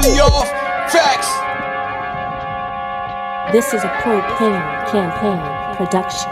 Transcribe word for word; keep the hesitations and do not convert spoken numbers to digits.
money off. Facts. This is a Propane Campaign production.